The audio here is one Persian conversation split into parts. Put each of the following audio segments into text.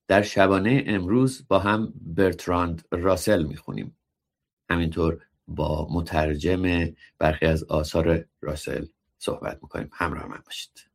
در شبانه امروز با هم برتراند راسل میخونیم. همینطور با مترجم برخی از آثار راسل صحبت میکنیم. همراه من باشید.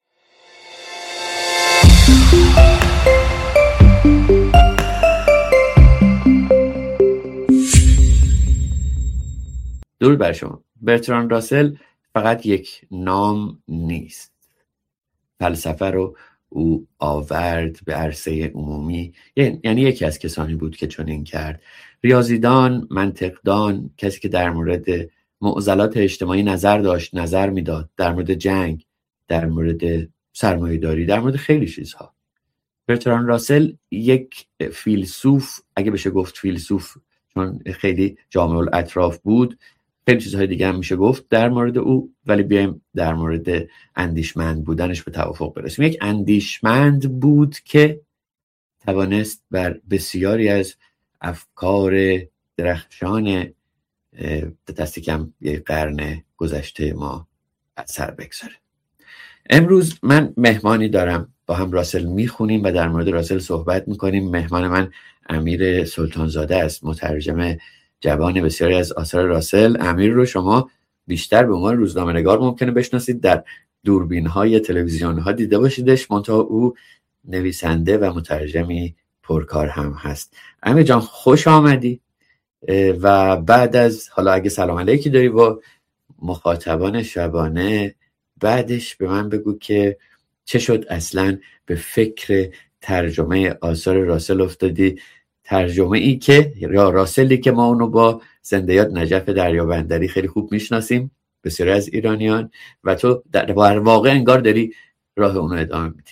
درود بر شما. برتراند راسل فقط یک نام نیست. فلسفه رو او آورد به عرصه عمومی، یعنی یکی از کسانی بود که چنین کرد. ریاضیدان، منطقدان، کسی که در مورد معضلات اجتماعی نظر داشت، نظر میداد، در مورد جنگ، در مورد سرمایه‌داری، در مورد خیلی چیزها. برتراند راسل یک فیلسوف، اگه بشه گفت فیلسوف چون خیلی جامع الاطراف بود، خیلی چیزهای دیگه هم میشه گفت در مورد او، ولی بیایم در مورد اندیشمند بودنش به توافق برسیم. یک اندیشمند بود که توانست بر بسیاری از افکار درخشان دستی کم یک قرن گذشته ما اثر بگذاره. امروز من مهمانی دارم، با هم راسل میخونیم و در مورد راسل صحبت میکنیم. مهمان من امیر سلطانزاده است، مترجم جوان بسیاری از آثار راسل. امیر رو شما بیشتر به عنوان روزنامه‌نگار ممکنه بشناسید، در دوربین‌های تلویزیون‌ها دیده باشیدش، منتها او نویسنده و مترجمی پرکار هم هست. امیر جان خوش آمدی و بعد از حالا اگه سلام علیکی داری با مخاطبان شبانه، بعدش به من بگو که چه شد اصلاً به فکر ترجمه آثار راسل افتادی، ترجمه ای که یا راسلی که ما اونو با زنده‌یاد نجف دریابندری خیلی خوب میشناسیم، بسیاری از ایرانیان، و تو در واقع انگار داری راه اونو ادامه میدی.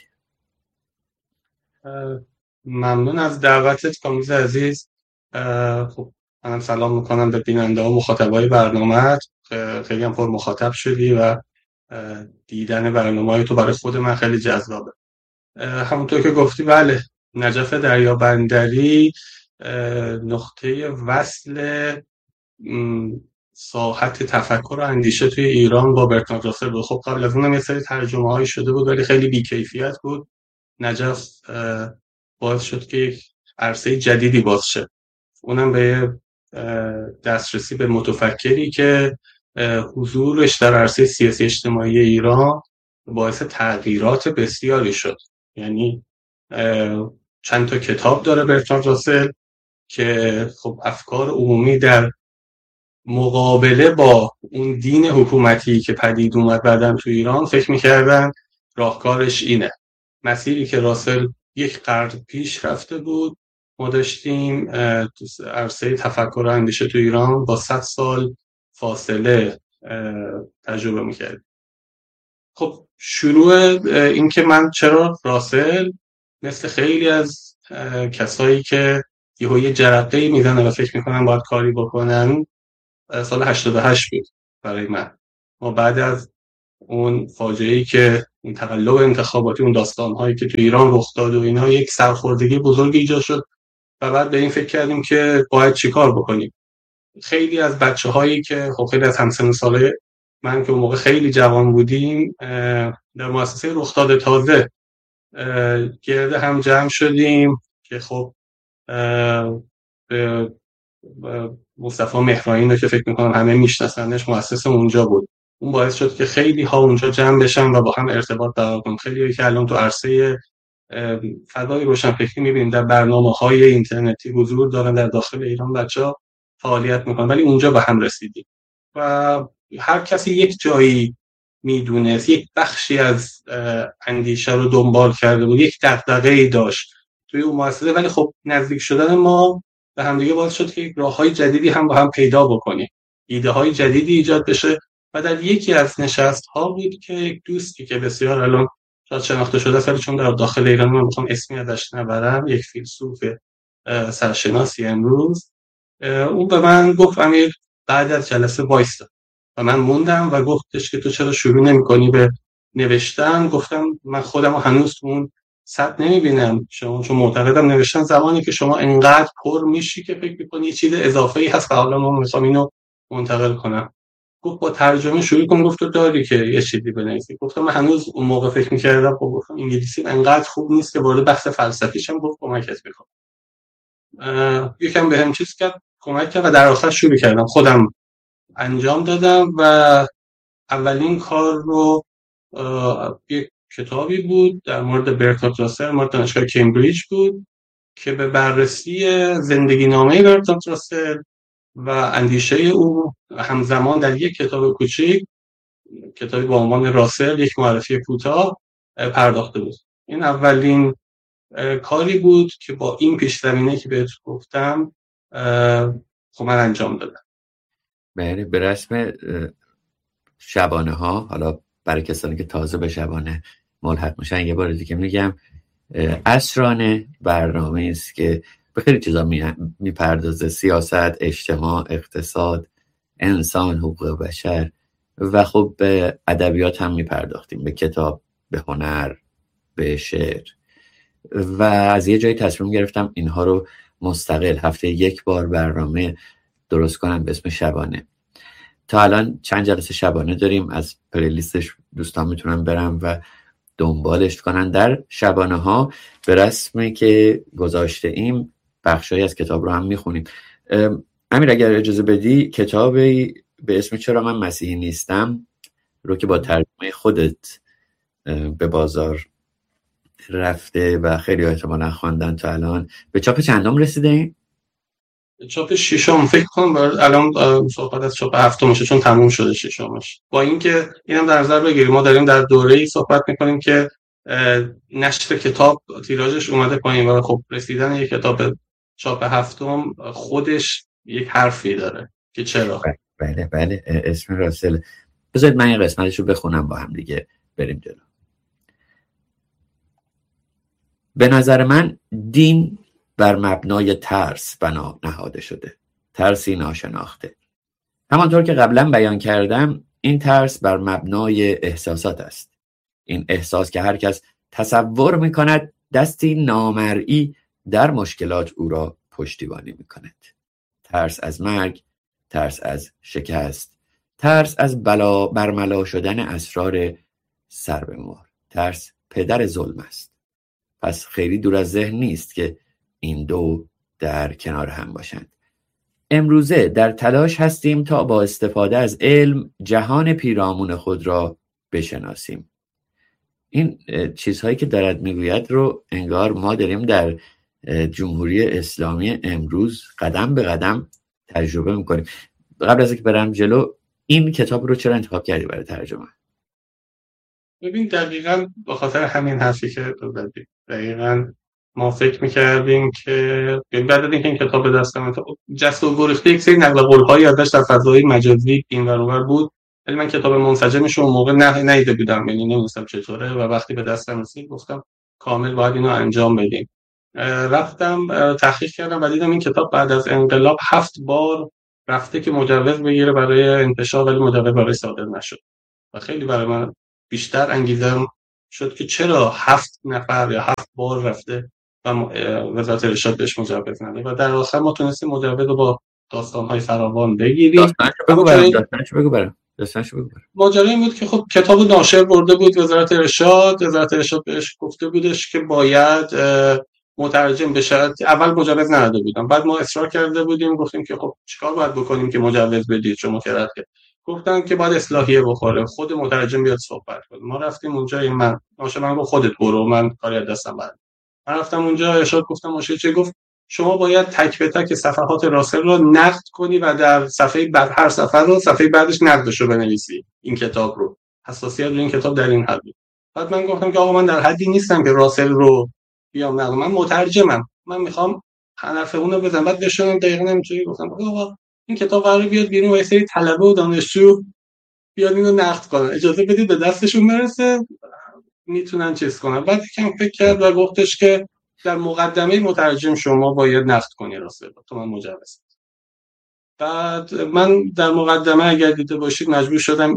ممنون از دعوتت کامیز عزیز. خب منم سلام میکنم به بیننده و مخاطبای برنامه‌ات. خیلی هم پر مخاطب شدی و دیدن برنامه‌های تو برای خود من خیلی جذابه. همونطور که گفتی بله، نجف دریابندری نقطه وصل ساحت تفکر و اندیشه توی ایران با برتراند راسل بود. خب قبل از اونم یه سری ترجمه‌های شده بود ولی خیلی بی‌کیفیت بود. نجف باعث شد که یک عرصه جدیدی باز شه، اونم به دسترسی به متفکری که حضورش در عرصه سیاسی اجتماعی ایران باعث تغییرات بسیاری شد. یعنی چند تا کتاب داره برتراند راسل که خب افکار عمومی در مقابله با اون دین حکومتی که پدید اومد بعداً تو ایران فکر می‌کردن راهکارش اینه. مسیری که راسل یک قرن پیش رفته بود، ما داشتیم عرصه تفکر و اندیشه تو ایران با 100 سال فاصله تجربه می‌کردیم. خب شروع این که من چرا راسل، مثل خیلی از کسایی که یه جرقه‌ای میزنه و فکر میکنن باید کاری بکنن، سال 88 بود برای من. ما بعد از اون فاجعه‌ای که اون تقلب انتخاباتی، اون داستان‌هایی که تو ایران رخ داد و اینا، یک سرخوردگی بزرگی ایجاد شد و بعد به این فکر کردیم که باید چیکار بکنیم. خیلی از بچه‌هایی که خب خیلی از همسن سال من که اون موقع خیلی جوان بودیم، در مؤسسه رخداد تازه گرد هم جمع شدیم که خب مصطفی مهرانی رو که فکر می‌کنم همه میشناسنش، مؤسس اونجا بود. اون باعث شد که خیلی ها اونجا جمع بشن و با هم ارتباط برقرار کنن. خیلی که الان تو عرصه فضای روشنفکری می‌بینیم در برنامه‌های اینترنتی حضور دارن، در داخل ایران بچه‌ها فعالیت می‌کنن، ولی اونجا به هم رسیدیم و هر کسی یک جایی میدونست، یک بخشی از اندیشه رو دنبال کرده بود، یک دغدغه‌ای داشت توی اون مؤسسه. ولی خب نزدیک شدن ما به هم دیگه باعث شد که راه‌های جدیدی هم با هم پیدا بکنیم، ایده‌های جدیدی ایجاد بشه. و در یکی از نشست‌ها بود که یک دوستی که بسیار الان شاید شناخته شده است، چون در داخل ایران من می‌خوام اسمی ازش نبرم، یک فیلسوف سرشناسی امروز، اون به من گفت امیر بعد از جلسه وایستا و من موندم و گفتش که تو چرا شروع نمی‌کنی به نوشتن؟ گفتم من خودم هنوز تو اون سطح نمی‌بینم، چون معتقدم نوشتن زمانی که شما انقدر پر میشی که فکر می‌کنی یه چیز اضافه‌ای هست و حالا من می‌خوام اینو منتقل کنم. گفت با ترجمه شروع کن. گفت تو داری که یه چیزی بنویسی؟ گفتم من هنوز اون موقع فکر می‌کردم، خب گفتم انگلیسی انقدر خوب نیست که وارد بحث فلسفیشم. گفت کمکت می‌کنم. یکم بهم چیز کرد، کمک کرد و در آخر شروع کردم خودم انجام دادم و اولین کار رو یک کتابی بود در مورد برتراند راسل، مورد دانشگاه کمبریج بود که به بررسی زندگی نامه برتراند راسل و اندیشه او همزمان در یک کتاب کوچیک، کتابی با عنوان راسل یک معرفی کوتاه، پرداخته بود. این اولین کاری بود که با این پیش زمینه که بهت گفتم خب من انجام دادم. بله، به رسم شبانه ها، حالا برای کسانی که تازه به شبانه ملحق میشن یه بار دیگه میگم، عصرانه برنامه است که به خیلی چیزا میپردازه: سیاست، اجتماع، اقتصاد، انسان، حقوق بشر و خب به ادبیات هم میپرداختیم، به کتاب، به هنر، به شعر. و از یه جایی تصمیم گرفتم اینها رو مستقل هفته یک بار برنامه درست کنم به اسم شبانه. تا الان چند جلسه شبانه داریم، از پلیلیستش دوستان میتونن برن و دنبالش کنن. در شبانه ها به رسمی که گذاشته ایم بخشایی از کتاب رو هم میخونیم. امیر اگر اجازه بدی، کتابی به اسم چرا من مسیحی نیستم رو که با ترجمه خودت به بازار رفته و خیلی احتمالا خواندن تا الان، به چاپ چندم رسیده این؟ چاپ ششم فکر کنم. الان صحبت از چاپ هفتمشه چون تموم شده ششمش. با اینکه اینم در نظر بگیریم ما داریم در دوره‌ای صحبت می‌کنیم که نشر کتاب تیراژش اومده پایین و خب رسیدن یک کتاب چاپ هفتم خودش یک حرفی داره که چرا. بله اسم راسل. بذارید من این قسمتش رو بخونم با هم دیگه بریم جلو. به نظر من دین بر مبنای ترس بنا نهاده شده، ترسی ناشناخته. همانطور که قبلا بیان کردم، این ترس بر مبنای احساسات است. این احساس که هر کس تصور می‌کند دستی نامرئی در مشکلات او را پشتیبانی می‌کند. ترس از مرگ، ترس از شکست، ترس از برملا شدن اسرار سر به مهر. ترس پدر ظلم است. پس خیلی دور از ذهن نیست که این دو در کنار هم باشند. امروزه در تلاش هستیم تا با استفاده از علم جهان پیرامون خود را بشناسیم. این چیزهایی که دارد میگوید رو انگار ما داریم در جمهوری اسلامی امروز قدم به قدم تجربه میکنیم. قبل از اینکه برم جلو، این کتاب رو چرا انتخاب کردی برای ترجمه؟ ببین دقیقاً به خاطر همین حرفی که تو زدی. دقیقاً ما فکر می‌کردیم که بعد از اینکه این کتاب به دست اومد جست و گریخته یک سری نقل قول‌هایی ازش در فضای مجازی این ور اونور بود، ولی من کتاب منسجمش اون موقع ندیده بودم، یعنی نمی‌دونستم چطوره و وقتی به دستم رسید گفتم کامل باید اینو انجام بدیم. رفتم تحقیق کردم و دیدم این کتاب بعد از انقلاب 7 بار رفته که مجوز بگیره برای انتشار، ولی مجوز برای صادر نشد و خیلی برای من بیشتر انگیزم شد که چرا 7 نفر یا 7 بار رفته و وزارت ارشاد بهش مجوز نده و در آخر ما تونستیم مجوز رو با داستان‌های فراوان بگیریم. داستانش بگو برام. ماجرا این بود که خب کتابو ناشر برده بود وزارت ارشاد بهش گفته بودش که باید مترجم بشه. اول مجوز نداده بودم، بعد ما اصرار کرده بودیم، گفتیم که خب چیکار باید بکنیم که مجوز بدید شما که رد کرد. گفتن که باید اصلاحیه بخوره، خود مترجم بیاد صحبت کنه. ما رفتیم اونجا، این من گفت خودت برو، من کاری از دستم برمیاد. من رفتم اونجا، ارشاد گفتم مشکل چیه؟ گفت شما باید تک به تک صفحات راسل رو نقد کنی و در صفحه بعد هر صفحه رو صفحه بعدش نقدش رو بنویسی. این کتاب رو حساسیت رو این کتاب در این حد بود. بعد من گفتم که آقا من در حدی نیستم که راسل رو بیام نقد، من مترجمم، من میخوام حرف اون رو بزنم. بعد بشونم دقیقاً همینجوری گفتم آقا این کتاب قراره بیاد بیرون و یه سری طلبه و دانشجو بیاد اینو نقد کنن، اجازه بدید به دستشون برسه میتونن چیز کنن. بعد یکم فکر کرد و گفتش که در مقدمه مترجم شما باید نقد کنی راسل تو من مجوز. بعد من در مقدمه اگر دیده باشید مجبور شدم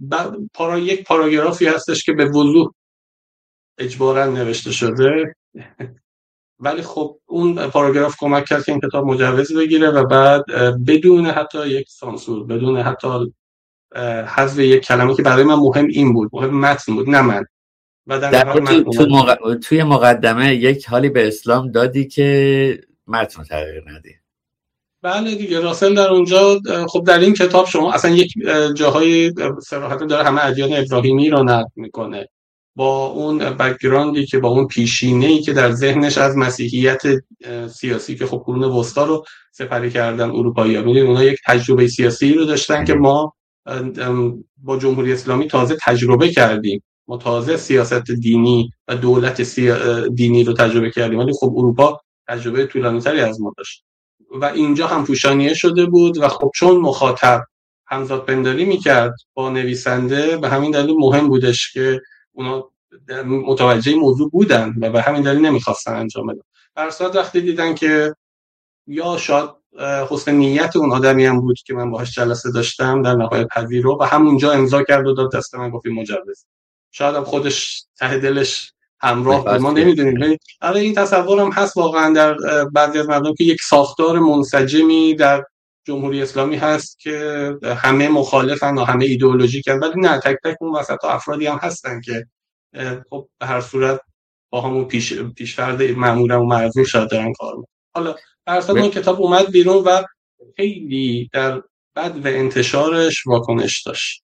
یک پاراگرافی هستش که به وضوح اجباراً نوشته شده ولی خب اون پاراگراف کمک کرد که این کتاب مجوز بگیره و بعد بدون حتی یک سانسور، بدون حتی حذف یک کلمه که برای من مهم این بود، مهم متن بود نه من. و در نهایت توی مقدمه یک حالی به اسلام دادی که متن تغییر ندی. بله دیگه، راسل در اونجا خب در این کتاب شما اصلا یک جاهای صراحت داره همه ادیان ابراهیمی رو نقد میکنه با اون بک‌گراندی که با اون پیشینه‌ای که در ذهنش از مسیحیت سیاسی که خب قرون وسطا رو سپری کردن اروپایی‌ها. می‌دونید اونها یک تجربه سیاسی رو داشتن که ما با جمهوری اسلامی تازه تجربه کردیم. ما تازه سیاست دینی و دولت دینی رو تجربه کردیم، ولی خب اروپا تجربه طولانی‌تری از ما داشت و اینجا هم پوشانیه شده بود و خب چون مخاطب همزاد پنداری میکرد با نویسنده، به همین دلیل مهم بودش که اونا متوجه موضوع بودن و به همین دلیل نمیخواستن انجام بدن. در صورت وقتی دیدن که یا شاید حسن نیت اون آدمی هم بود که من باهاش جلسه داشتم در نهایت پذیرو و همونجا امضا کرد و داد دست من، گفت مجوز. شاید هم خودش ته دلش همراه بود، ما نمیدونیم. آره این تصورم هست واقعا در بعضی از مردم که یک ساختار منسجمی در جمهوری اسلامی هست که همه مخالفن و همه ایدئولوژیکن، ولی نه، تک تک اون وسط افرادی هم هستن که خب به هر صورت با همون پیش‌فرض معمولا و معذور شاید دارن کار میکنن. حالا درصد اون کتاب اومد بیرون و خیلی در بعد و انتشارش واکنش داشت،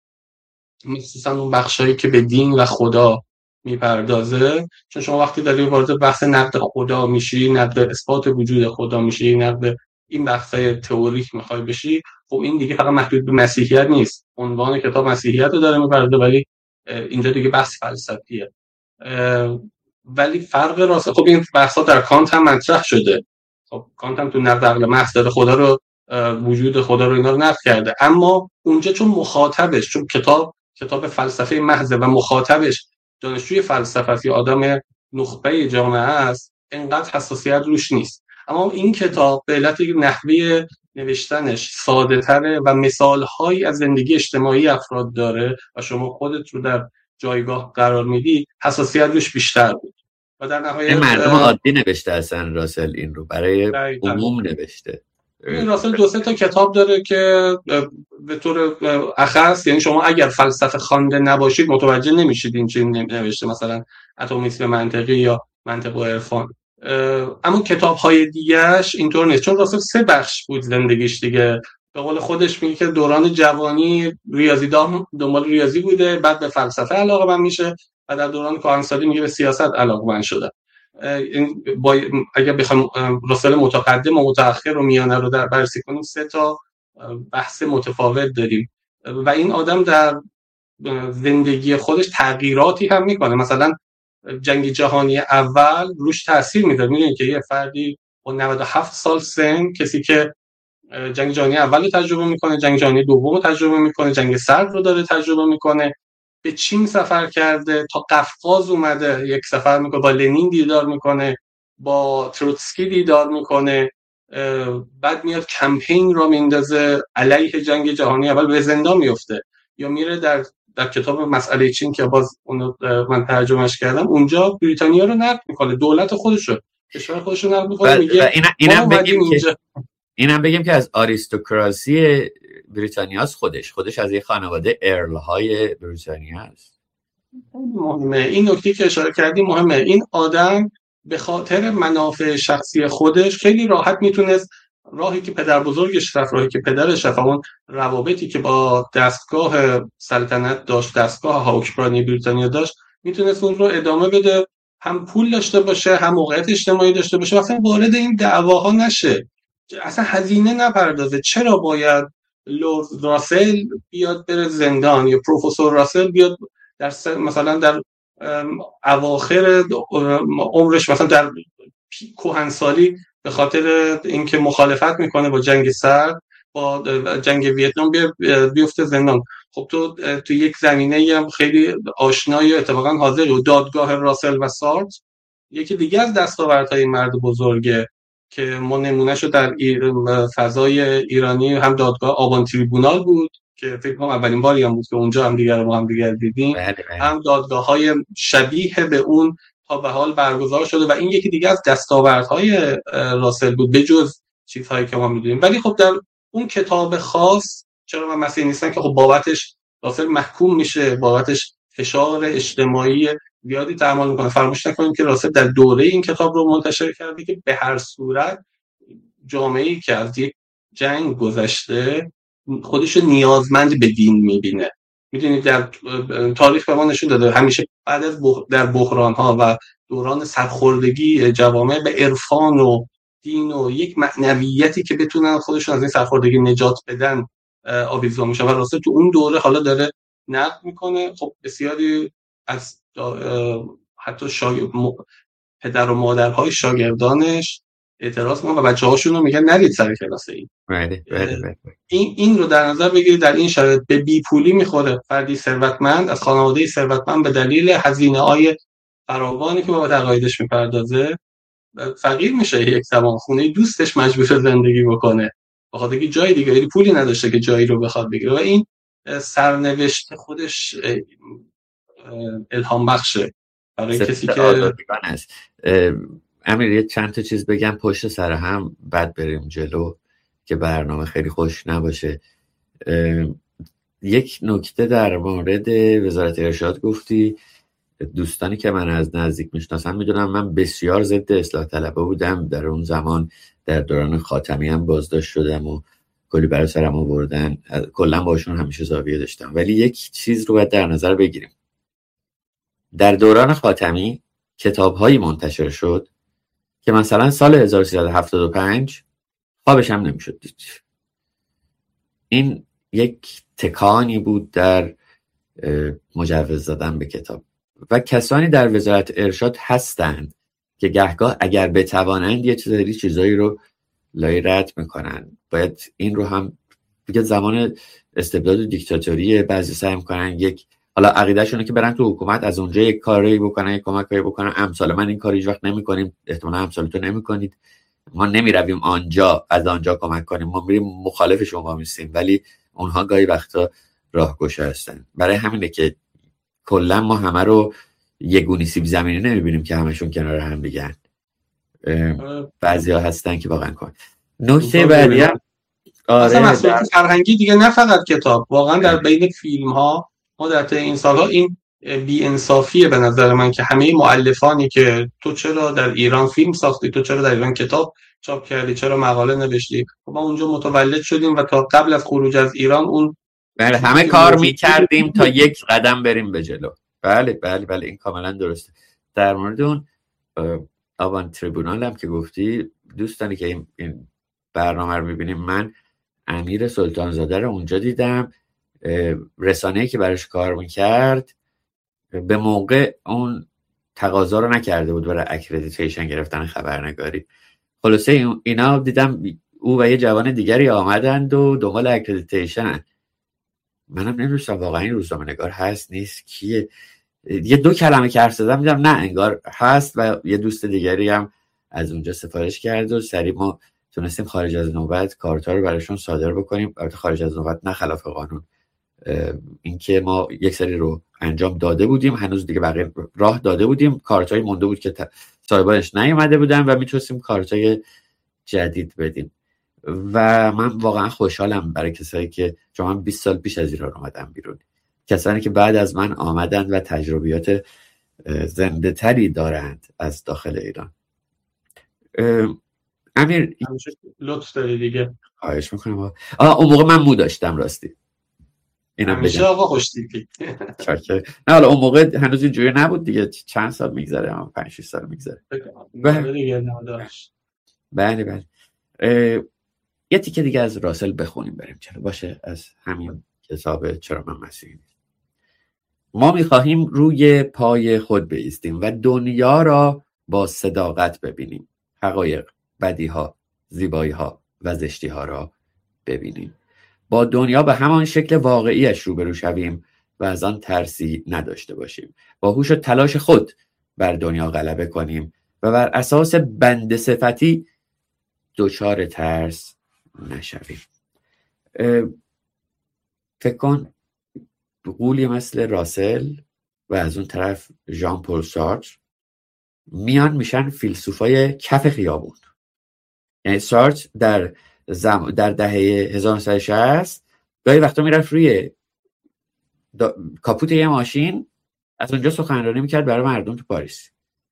مخصوصا اون بخشایی که به دین و خدا میپردازه. چون شما وقتی داری وارد بحث نقد خدا میشی، نقد اثبات وجود خدا میشی، نقد این بحثای تئوریک میخوای بشی، خب این دیگه فقط محدود به مسیحیت نیست. عنوان کتاب مسیحیت رو داره میپردازه، ولی اینجا دیگه بحث فلسفیه. ولی فرق راست، خب این بحثا در کانت هم مطرح شده. خب کانت هم تو نقد عقل محض داره خدا رو، وجود خدا رو، اینا رو نقد کرده، اما اونجا چون مخاطبش، چون کتاب فلسفه محض و مخاطبش دانشجوی فلسفه یا آدم نخبه جامعه است، انقدر حساسیت روش نیست. اما این کتاب به علت نحوه نوشتنش ساده تره و مثالهایی از زندگی اجتماعی افراد داره و شما خودت رو در جایگاه قرار میدی، حساسیت روش بیشتر بود. و در نهایت مردم عادی نوشته اصلا راسل این رو برای عموم نوشته. راسل 2-3 تا کتاب داره که به طور اخص، یعنی شما اگر فلسفه خوانده نباشید متوجه نمیشید این چی نوشته، مثلا اتمیسم منطقی یا منطق و عرفان. اما کتاب‌های دیگه‌اش اینطور نیست، چون راسل 3 بخش بود زندگیش دیگه. به قول خودش میگه که دوران جوانی ریاضیدان، دنبال ریاضی بوده، بعد به فلسفه علاقه‌مند میشه و در دوران کهنسالی میگه به سیاست علاقه‌مند شده. اگر بخوام راسل متقدم و متأخر و میانه رو در بررسی کنیم 3 تا بحث متفاوت داریم و این آدم در زندگی خودش تغییراتی هم میکنه. مثلا جنگ جهانی اول روش تاثیر میذاره. میدونید که یه فردی با 97 سال سن، کسی که جنگ جهانی اول رو تجربه میکنه، جنگ جهانی دوم رو تجربه میکنه، جنگ سرد رو داره تجربه میکنه، به چین سفر کرده، تا قفقاز اومده، یک سفر میکنه، با لنین دیدار میکنه، با تروتسکی دیدار میکنه، بعد میاد کمپین رو میندازه علیه جنگ جهانی اول، به زندان میفته. یا میره در کتاب مسئله چین که باز اون من ترجمهش کردم، اونجا بریتانیا رو نقد میکنه، دولت خودش رو، کشور خودش رو نقد میکنه، میگه اینم بگیم که از آریستوکراسی بریتانیاست، خودش از یه خانواده ارل های بریتانیا است. مهمه این نکته که اشاره کردی، مهمه. این آدم به خاطر منافع شخصی خودش خیلی راحت میتونست راهی که پدر بزرگش رفت، راهی که پدرش رفت، اون روابطی که با دستگاه سلطنت داشت، دستگاه حکمرانی بریتانیا داشت، میتونست اون رو ادامه بده، هم پول داشته باشه، هم موقعیت اجتماعی داشته باشه، اصلا وارد این دعواها نشه، اصلا هزینه نپردازه. چرا باید لورد راسل بیاد بره زندان یا پروفسور راسل بیاد در مثلا در اواخر عمرش، مثلا در کهنسالی، به خاطر اینکه مخالفت میکنه با جنگ سرد، با جنگ ویتنام بیفته زندان؟ خب تو یک زمینه هم خیلی آشنایی اتفاقا حاضر و دادگاه راسل و سارت یکی دیگه از دستاوردهای مرد بزرگه که ما نمونهشو در فضای ایرانی هم دادگاه آبان تریبونال بود که فکر کنم اولین باری هم بود که اونجا هم دیگر با هم دیگر دیدیم، هم دادگاه‌های شبیه به اون تا به حال برگزار شده و این یکی دیگه از دستاوردهای راسل بود به جز چیزهایی که ما می‌دونیم. ولی خب در اون کتاب خاص چرا من مسیحی نیستم که خب بابتش راسل محکوم میشه، بابتش فشار اجتماعی زیادی تحمل میکنه. فراموش نکنیم که راسل در دوره این کتاب رو منتشر کرده که به هر صورت جامعه‌ای که از یک جنگ گذشته خودش رو نیازمند به دین میبینه. میدونید در تاریخ به ما نشون داده همیشه بعد از در بحران‌ها و دوران سرخوردگی جوامع به عرفان و دین و یک معنویتی که بتونن خودشون از این سرخوردگی نجات بدن آویزان میشن و راسل تو اون دوره حالا داره نقد میکنه. خب بسیاری از حتی پدر و مادرهای شاگردانش اعتراض میکنن و بچه‌هاشون رو میگن نرید سر کلاس این. این رو در نظر بگیرید در این شرایط به بیپولی میخوره فردی ثروتمند از خانواده ثروتمند به دلیل هزینه‌های فراوانی که با عقایدش میپردازه فقیر میشه، یک زمان خونه دوستش مجبور زندگی بکنه بخاطر اینکه جای دیگه پولی نداشته که جایی رو بخواد بگیره و این سرنوشت خودش الهام بخشه برای کسی که است. امیر یه چند تا چیز بگم پشت سر هم بعد بریم جلو که برنامه خیلی خوش نباشه. یک نکته در مورد وزارت ارشاد گفتی. دوستانی که من از نزدیک میشناسم میدونم من بسیار ضد اصلاح طلبه بودم. در اون زمان در دوران خاتمی هم بازداشت شدم و کلی برای سرم آوردن، کلا باشون همیشه زاویه داشتم. ولی یک چیز رو باید در نظر بگیریم. در دوران خاتمی کتاب‌هایی منتشر شد که مثلا سال 1375 خوابش هم نمیشد دید. این یک تکانی بود در مجوز دادن به کتاب و کسانی در وزارت ارشاد هستند که گهگاه اگر بتوانند یه چیزایی رو لای رد میکنن. باید این رو هم بگه زمان استبداد و دیکتاتوری بعضی سعی میکنن یک حالا عقیدهشونه که برن تو حکومت از اونجا یک کاری بکنن، یک کمکی بکنن. امثال من این کار هیچ وقت نمی‌کنیم، احتمالاً امثال تو نمی‌کنید. ما نمیرویم آنجا از آنجا کمک کنیم، ما میریم مخالف شما میسیم، ولی اونها گاهی وقتا راهگشا هستن. برای همینه که کلا ما همه رو یه گونی سیب زمینی نمیبینیم که همشون کنار هم دیگه. بعضیا هستن که واقعا کن. نکته بعدی اصلا مسئله فرهنگی دیگه، نه فقط کتاب. واقعا در بین فیلم ها ما در این سالها این بی انصافیه به نظر من که همه مؤلفانی که تو چرا در ایران فیلم ساختی، تو چرا در ایران کتاب چاپ کردی، چرا مقاله نوشتی، ما اونجا متولد شدیم و تا قبل از خروج از ایران اون بله همه کار میکردیم تا یک قدم بریم به جلو. بله این کاملا درسته. در مورد اون آوان تریبونال هم که گفتی، دوستانی که این برنامه رو میبینیم، من امیر سلطانزاده رو اونجا دیدم. رسانه‌ای که براش کار میکرد به موقع اون تقاضا رو نکرده بود برای اکریدیتیشن گرفتن خبرنگاری. خلاصه اینا دیدم او و یه جوان دیگری آمدند و دنبال اکریدیتیشن. منم نمی‌دونستم واقعا این روزنامه‌نگار هست نیست کیه. یه دو کلمه که حرف زدم دیدم نه انگار هست و یه دوست دیگری هم از اونجا سفارش کرد و سریع ما تونستیم خارج از نوبت کارتا رو براشون صادر بکنیم. البته خارج از نوبت نه خلاف قانون، اینکه ما یک سری رو انجام داده بودیم، هنوز دیگه بقیه راه داده بودیم، کارتای مونده بود که صاحبانش نیومده بودن و میتونستیم کارتای جدید بدیم. و من واقعا خوشحالم برای کسایی که چون من 20 سال پیش از ایران اومدم بیرون، کسانی که بعد از من آمدن و تجربیات زنده تری دارند از داخل ایران. امیر لطف داری دیگه. خواهش میکنم. اون موقع من مو داشتم راستی. همیشه آقا خوش دیدی. نه حالا اون موقع هنوز اینجوری نبود دیگه، چند سال میگذره، 5-6 سال میگذره. بله. یه تیکه دیگه از راسل بخونیم بریم چرا باشه، از همین کتاب چرا من مسیحی نیستم. ما میخواهیم روی پای خود بایستیم و دنیا را با صداقت ببینیم، حقایق، بدیها، زیباییها و زشتیها را ببینیم. با دنیا به همان شکل واقعیش روبرو شویم و از آن ترسی نداشته باشیم. با هوش و تلاش خود بر دنیا غلبه کنیم و بر اساس بنده صفتی دچار ترس نشویم. فکر کن قولی مثل راسل و از اون طرف ژان پل سارتر میشن فیلسوفای کف خیابون. یعنی سارتر در دهه 1960 گاهی وقتا میرفت روی کاپوت یه ماشین، از اونجا سخنرانی میکرد برای مردم تو پاریس.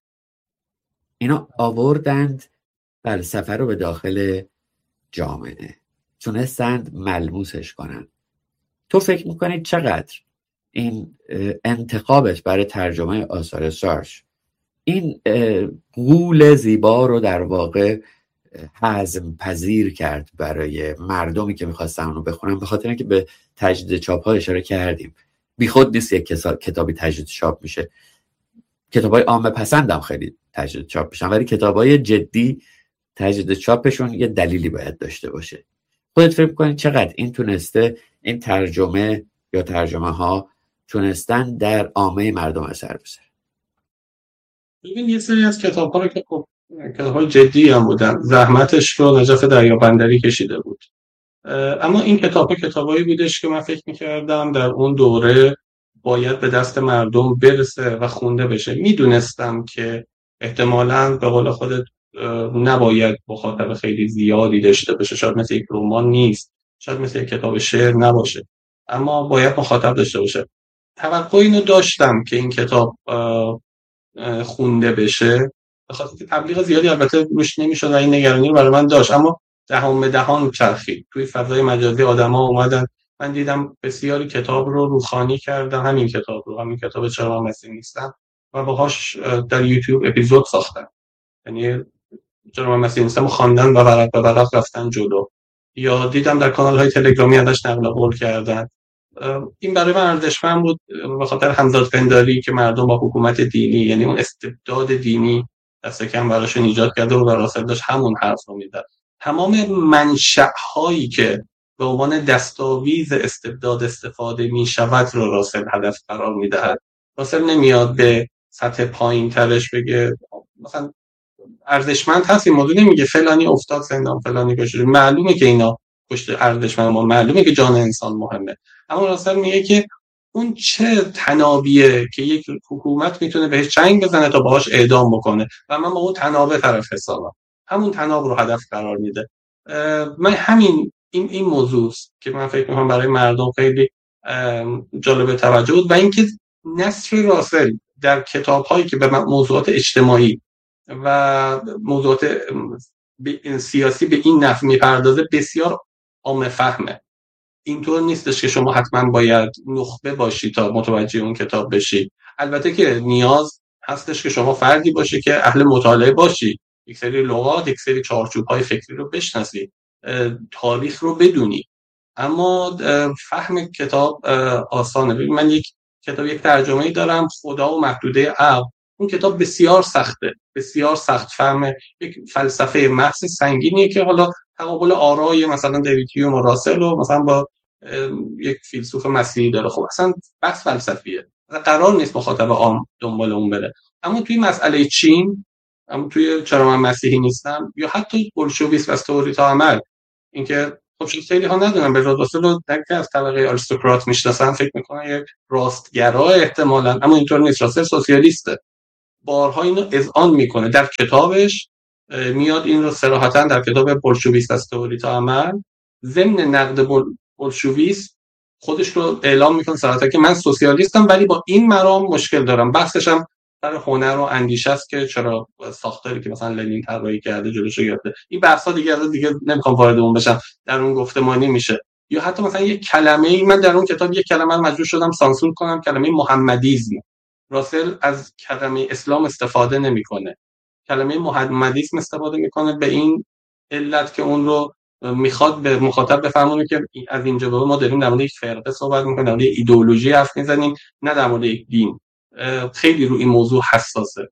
اینا آوردند فلسفه رو به داخل جامعه، تونستند ملموسش کنن. تو فکر میکنید چقدر این انتخابش برای ترجمه آثار سارش این قول زیبا رو در واقع هضم پذیر کرد برای مردمی که میخواستن اونو بخونن؟ به خاطر اینکه به تجدید چاپ ها اشاره کردیم، بیخود نیست یک کتابی تجدید چاپ میشه. کتابای عامه پسندم خیلی تجدید چاپ میشن، ولی کتابای جدی تجدید چاپشون یه دلیلی باید داشته باشه. خودت فکر کنید چقدر این تونسته، این ترجمه یا ترجمه ها تونستن در عامه مردم اثر بذارن؟ ببین یه سری از کتاب‌ها رو که خب کتاب‌های جدی هم بودن، زحمتش رو نجف دریابندری کشیده بود، اما این کتابایی بودش که من فکر می‌کردم در اون دوره باید به دست مردم برسه و خونده بشه. میدونستم که احتمالاً به قول خودت نباید مخاطب خیلی زیادی داشته باشه، شاید مثل یک رمان نیست، شاید مثل یک کتاب شعر نباشه، اما باید مخاطب داشته باشه. توقع اینو داشتم که این کتاب خونده بشه، بخاطر که تبلیغ زیادی البته روش نمیشد و این نگرانی رو برای من داشت، اما دهان به دهان چرخید توی فضای مجازی. آدما اومدن، من دیدم بسیاری کتاب رو روخانی کردن، همین کتاب چرا من مسیح نیستم، و باهاش در یوتیوب اپیزود ساختن. یعنی چرا من مسیح نیستم خواندن و ورق به ورق رفتن جلو. یا دیدم در کانال‌های تلگرامی ازش نقل قول کردن. این برای من ارزشمند بود به خاطر همزادپنداری که مردم با حکومت دینی، یعنی اون استبداد دینی دست کم براشون ایجاد کرده و راسل داشت همون حرف رو می‌زد. تمام منشأ‌هایی که به عنوان دستاویز استبداد استفاده می‌شود رو راسل هدف قرار می‌دهد. راسل نمیاد به سطح پایین‌ترش بگه مثلا ارزشمند هست، این موضوع نمیگه فلانی افتاد زندان، فلانی کشته. معلومه که اینا کشته ارزشمند، معلومه که جان انسان مهمه، اما راسل میگه که اون چه تنابیه که یک حکومت میتونه بهش چنگ بزنه تا باهاش اعدام بکنه و من با اون تنابه طرف حسابم. همون تناب رو هدف قرار میده. من همین این موضوع که من فکر میکنم برای مردم خیلی جالب توجه بود، و اینکه نثر راسل در کتاب‌هایی که به موضوعات اجتماعی و موضوعات سیاسی به این نحو میپردازه بسیار عامه فهمه. اینطور نیستش که شما حتما باید نخبه باشی تا متوجه اون کتاب بشی. البته که نیاز هستش که شما فردی باشی که اهل مطالعه باشی، یک سری لغات، یک سری چارچوب‌های فکری رو بشناسی، تاریخ رو بدونی، اما فهم کتاب آسانه. من یک ترجمه‌ای دارم، خدا و محدوده عقل. اون کتاب بسیار سخته، بسیار سخت فهمه، یک فلسفه محض سنگینیه که حالا تقابل آرای مثلا دیوید هیوم و راسل و مثلا با یک فیلسوف مسیحی داره. خب اصلا بحث فلسفیه، قرار نیست مخاطب عام دنبال اون بره. اما توی مسئله چین، اما توی چرا من مسیحی نیستم، یا حتی بولشویسم و تئوری‌ها عمل، اینکه خب خیلی ها ندونن به راسل رو درک از طبقه آریستوکرات میشناسن، فکر میکنن یک راستگرا احتمالاً، اما اینطور نیست. راسل سوسیالیسته، بارها اینو اذعان میکنه در کتابش، میاد این رو صراحتاً در کتاب بولشویسم از تئوری‌ها عمل ضمن نقد بولشویسم خودش رو اعلام میکنه صراحتاً که من سوسیالیستم ولی با این مرام مشکل دارم. بحثش هم در هنر و اندیشه است که چرا ساختاری که مثلا لنین طراحی کرده جلوشو گرفته. این بحثا دیگه نمیخوام وارد اون بشم، در اون گفتمانی میشه. یا حتی مثلا یک کلمه‌ای، من در اون کتاب یک کلمه رو مجبور شدم سانسور کنم، کلمه محمدیسم. راسل از کلمه اسلام استفاده نمیکنه، کلمه محمدیسم استفاده میکنه به این علت که اون رو میخواد به مخاطب بفهمونه که از اینجا به ما داریم در مورد یک فرقه صحبت میکنیم، در مورد ایدئولوژی حرف میزنیم، نه در مورد یک دین. خیلی رو این موضوع حساسه.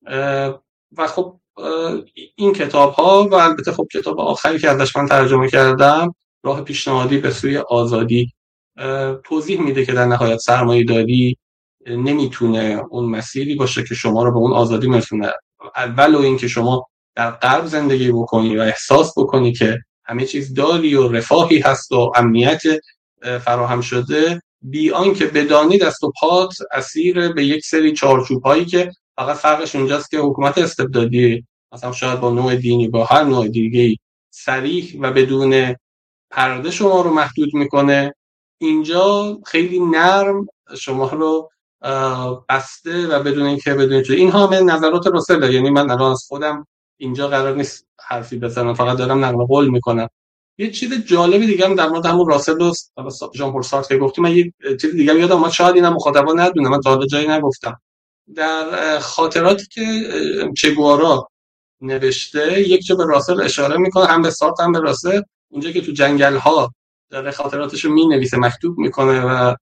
و خب این کتاب ها و البته خب کتاب آخری که ازش من ترجمه کردم، راه پیشنهادی به سوی آزادی، توضیح میده که در نهایت سرمایه‌داری نمیتونه اون مسیری باشه که شما رو به اون آزادی میرسونه. اول و این که شما در غرب زندگی بکنی و احساس بکنی که همه چیز داری و رفاهی هست و امنیت فراهم شده، بی آنکه بدانی دست و پات اسیر به یک سری چارچوب‌هایی که فقط فرقش اونجاست که حکومت استبدادی مثلا شاید با نوع دینی، با هر نوع دیگه‌ای صریح و بدون پرده شما رو محدود میکنه، اینجا خیلی نرم شما رو بسته و بدون اینکه بدونید این همه نظرات راسله. یعنی من الان از خودم اینجا قرار نیست حرفی بزنم، فقط دارم نقل قول میکنم. یه چیز جالبی دیگه هم در مورد همون راسل و ژان پل سارتر گفتیم. من یه چیز دیگه یادم اومد، شاید اینم مخاطبا ندونه، من تا حالا جایی نگفتم. در خاطراتی که چگوارا نوشته یک جا به راسل اشاره میکنه، هم به سارتر هم به راسل. اونجا که تو جنگل ها در خاطراتشو مینویسه، مکتوب میکنه و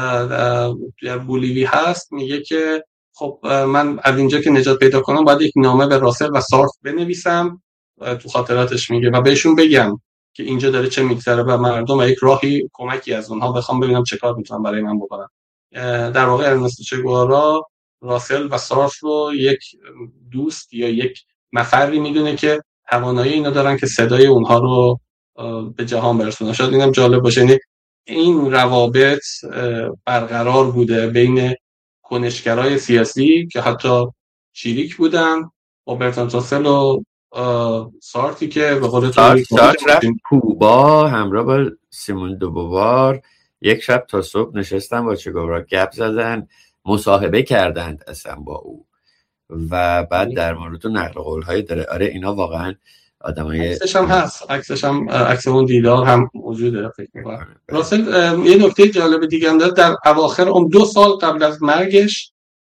در بولیوی هست، میگه که خب من از اینجا که نجات پیدا کنم باید یک نامه به راسل و سارتر بنویسم، تو خاطراتش میگه، و بهشون بگم که اینجا داره چه میگذره و مردم و یک راهی کمکی از اونها بخوام ببینم چه کار میتونم برای من بکنم. در واقع ارنستو چگوارا راسل و سارتر رو یک دوست یا یک مفری میدونه که توانایی اینا دارن که صدای اونها رو به جهان برسونن. شاید اینم جالب باشه، یعنی این روابط برقرار بوده بین کنشگرای سیاسی که حتی شریک بودن با برتراند راسل و سارتری که به قول سارتر رفت کوبا همراه با سیمون دو بووار، یک شب تا صبح نشستن با چگوارا گپ زدن، مصاحبه کردند اصلا با او و بعد در مورد نقل قول‌های داره. آره اینا واقعا آدمای عکسش هم هست، عکس اون دیدار هم موجوده فکر می‌کنم. راسل یه نکته جالب دیگه هم داره، در اواخر 2 سال قبل از مرگش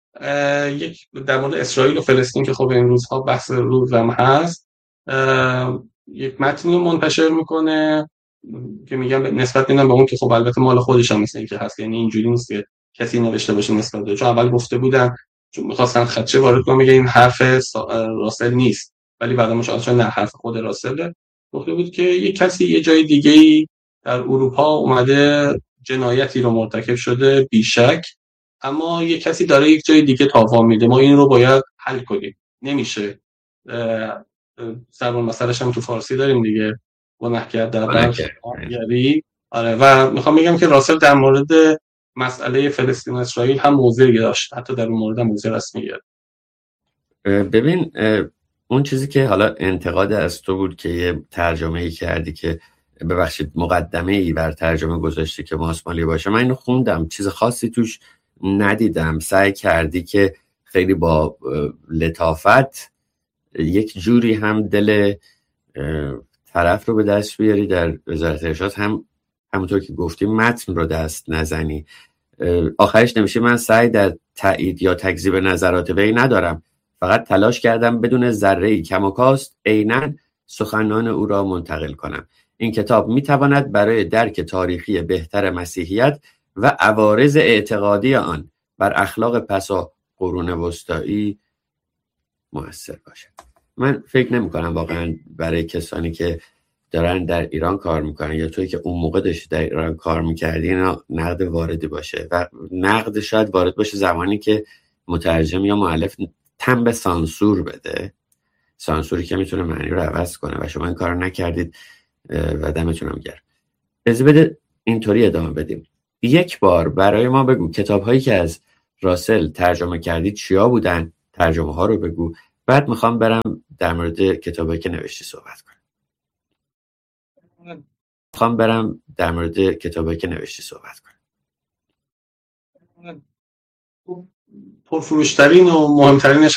یک در مورد اسرائیل و فلسطین که خب این روزها بحث روزم هست، یک متنی منتشر میکنه که میگم نسبت میدم به اون که خب البته مال خودش هم مثل این که هست، یعنی اینجوری نیست که کسی نوشته باشه نسبت به، چون اول گفته بودن چون می‌خواستن خدشه وارد کنن، میگه این حرف راسل نیست، ولی بعدا مشخص نه حرف خود راسله. گفته بود که یک کسی یه جای دیگه‌ای در اروپا اومده جنایتی رو مرتکب شده بیشک، اما یک کسی داره یک جای دیگه تاوان میده، ما این رو باید حل کنیم. نمیشه سرمون مسئلهش هم تو فارسی داریم دیگه، گناهکار در برگری. آره، و میخوام بگم که راسل در مورد مسئله فلسطین و اسرائیل هم موضعی داشت، حتی در اون مورد موضع رسمی گرفت. ببین اون چیزی که حالا انتقاد از تو بود که یه ترجمه‌ای کردی که ببخشید مقدمه‌ای بر ترجمه گذاشتی که ماسمالی باشه، من اینو خوندم، چیز خاصی توش ندیدم. سعی کردی که خیلی با لطافت یک جوری هم دل طرف رو به دست بیاری در وزارت ارشاد، هم همونطور که گفتیم متن رو دست نزنی. آخرش نمیشه من سعی در تایید یا تکذیب نظرات وی ندارم، فقط تلاش کردم بدون ذره‌ای کم و کاست عیناً سخنان او را منتقل کنم. این کتاب میتواند برای درک تاریخی بهتر مسیحیت و عوارض اعتقادی آن بر اخلاق پسا قرون وسطایی مؤثر باشد. من فکر نمی کنم واقعا برای کسانی که دارن در ایران کار میکنن یا توی که اون موقع داشتی در ایران کار میکردی اینا نقد واردی باشه، و نقد شاید وارد باشه زمانی که مترجم یا مؤلف تن به سانسور بده، سانسوری که میتونه معنی رو عوض کنه و شما این کار نکردید و دمتونم گرم. اجازه بده اینطوری ادامه بدیم. یک بار برای ما بگو کتاب‌هایی که از راسل ترجمه کردید چیا بودن، ترجمه ها رو بگو، بعد میخوام برم در مورد کتابایی که نوشتی صحبت کنم. پرفروشترین و مهمترینش